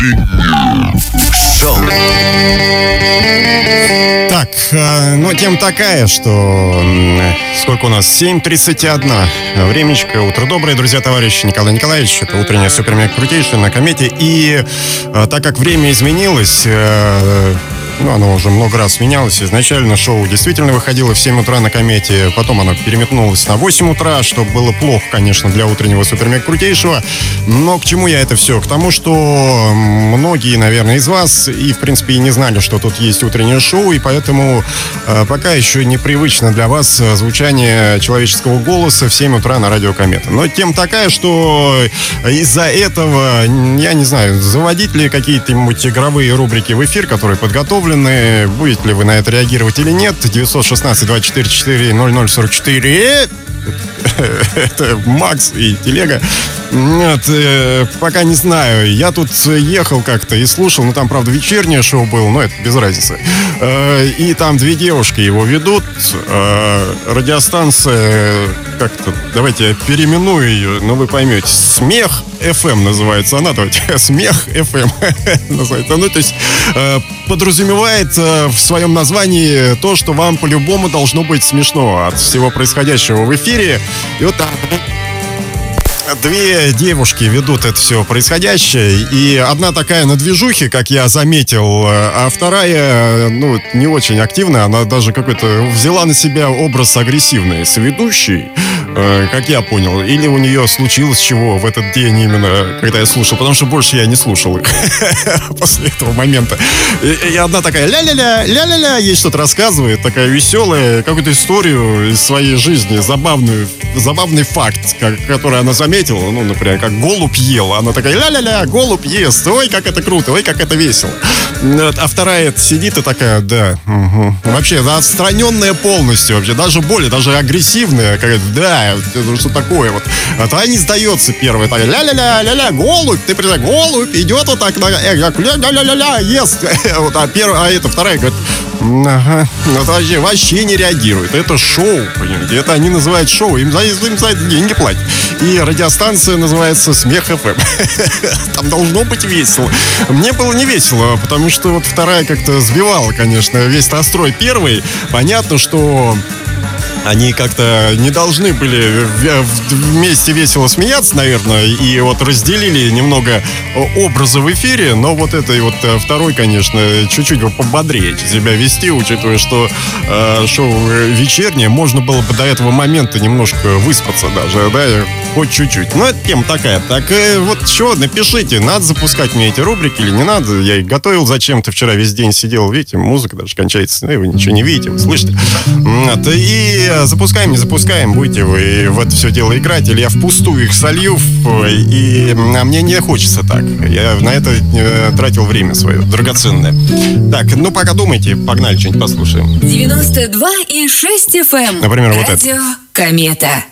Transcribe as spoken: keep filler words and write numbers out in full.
Шоу. Так, ну тема такая, что сколько у нас? семь тридцать один. Времечко. Утро доброе, друзья, товарищи. Николай Николаевич. Это утренняя супермега крутейшая на Комете. И так как время изменилось, ну, оно уже много раз менялось. Изначально шоу действительно выходило в семь утра на Комете. Потом оно переметнулось на восемь утра, что было плохо, конечно, для утреннего супермега крутейшего. Но к чему я это все? К тому, что многие, наверное, из вас и, в принципе, и не знали, что тут есть утреннее шоу. И поэтому э, пока еще непривычно для вас звучание человеческого голоса в семь утра на радио Комета. Но тема такая, что из-за этого, я не знаю, заводить ли какие-то игровые рубрики в эфир, которые подготовлены, будете ли вы на это реагировать или нет. девятьсот шестнадцать двадцать четыре четыре ноль ноль сорок четыре. Это Макс и Телега. Нет, э, пока не знаю. Я тут ехал как-то и слушал. Ну, там, правда, вечернее шоу было, но это без разницы. Э, и там две девушки его ведут. Э, радиостанция, как-то, давайте я переименую ее, но вы поймете. Смех эф эм называется она. Давайте, Смех эф эм называется. Ну, то есть э, подразумевает э, в своем названии то, что вам по-любому должно быть смешно от всего происходящего в эфире. И вот так две девушки ведут это все происходящее. И одна такая на движухе, как я заметил, а вторая, ну, не очень активная. Она даже какой-то взяла на себя образ агрессивной соведущей, э, как я понял. Или у нее случилось чего в этот день именно, когда я слушал. Потому что больше я не слушал их после этого момента. И, и одна такая ля-ля-ля, ля-ля-ля, ей что-то рассказывает, такая веселая, какую-то историю из своей жизни, забавную, забавный факт, как, который она заметила. Ну, например, как голубь ел. Она такая ля-ля-ля, голубь ест. Ой, как это круто, ой, как это весело. А вторая сидит и такая, да, угу. Вообще, да, отстраненная полностью вообще. Даже более, даже агрессивная. Какая-то, да, что такое вот. А та не сдается первая. Такая ля-ля-ля, ля-ля, голубь. Ты представляешь, голубь идет вот так, ля-ля-ля-ля, ест. Вот, а, первая, а эта вторая говорит, ага, ну, вообще, вообще не реагирует. Это шоу, понимаете. Это они называют шоу. Им за, им за это деньги платят. И радиостанция называется Смех эф эм. Там должно быть весело. Мне было не весело, потому что вот вторая как-то сбивала, конечно, весь настрой первой. Понятно, что они как-то не должны были вместе весело смеяться, наверное, и вот разделили немного образы в эфире, но вот этой вот второй, конечно, чуть-чуть пободрее себя вести, учитывая, что э, шоу вечернее, можно было бы до этого момента немножко выспаться даже, да, хоть чуть-чуть. Но это тема такая. Так э, вот что, напишите, надо запускать мне эти рубрики или не надо. Я их готовил зачем-то, вчера весь день сидел, видите, музыка даже кончается, вы ничего не видите, вы слышите. И запускаем, не запускаем, будете вы в это все дело играть, или я впустую их солью, и а мне не хочется так. Я на это э, тратил время свое, драгоценное. Так, ну пока думайте, погнали, что-нибудь послушаем. девяносто два и шесть эф эм. Например, Радио вот это. Комета.